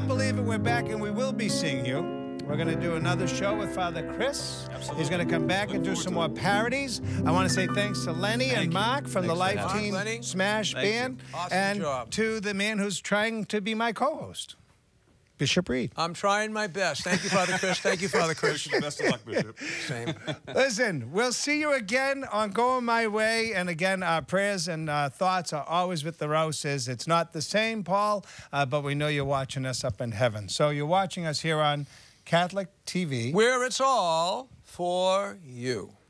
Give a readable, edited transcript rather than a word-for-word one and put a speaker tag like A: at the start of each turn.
A: don't believe it, we're back and we will be seeing you. We're going to do another show with Father Chris.
B: Absolutely.
A: He's going to come back and do some more parodies. I want to say thanks to Lenny and Mark from the Life Team Smash Band.
C: Awesome
A: and
C: job.
A: to the man who's trying to be my co-host, Bishop Reed.
C: I'm trying my best. Thank you, Father Chris. Thank you, Father Chris.
B: Best of luck, Bishop.
C: Same.
A: Listen, we'll see you again on Going My Way. And again, our prayers and thoughts are always with the Rouses. It's not the same, Paul, but we know you're watching us up in heaven. So you're watching us here on Catholic TV.
C: Where it's all for you.